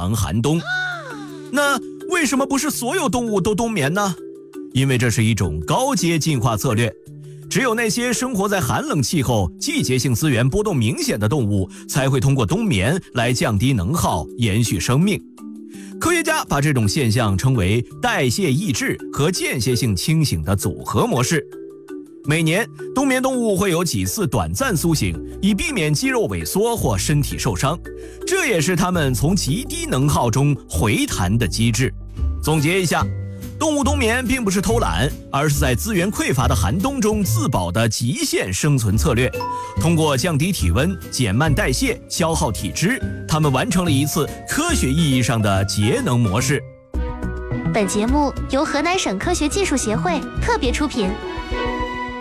藏寒冬。那为什么不是所有动物都冬眠呢？因为这是一种高阶进化策略，只有那些生活在寒冷气候、季节性资源波动明显的动物才会通过冬眠来降低能耗，延续生命。科学家把这种现象称为代谢抑制和间歇性清醒的组合模式。每年冬眠动物会有几次短暂苏醒，以避免肌肉萎缩或身体受伤，这也是它们从极低能耗中回弹的机制。总结一下，动物冬眠并不是偷懒，而是在资源匮乏的寒冬中自保的极限生存策略。通过降低体温、减慢代谢、消耗体脂，它们完成了一次科学意义上的节能模式。 本节目由河南省科学技术协会特别出品。